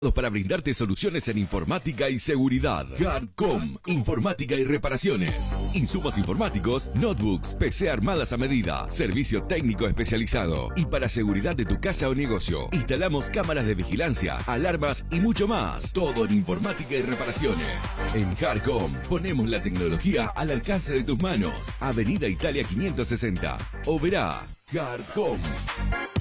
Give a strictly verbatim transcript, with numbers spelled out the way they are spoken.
para brindarte soluciones en informática y seguridad. Hardcom, informática y reparaciones. Insumos informáticos, notebooks, P C armadas a medida, servicio técnico especializado. Y para seguridad de tu casa o negocio, instalamos cámaras de vigilancia, alarmas y mucho más. Todo en informática y reparaciones. En Hardcom ponemos la tecnología al alcance de tus manos. Avenida Italia quinientos sesenta. O verá Hardcom.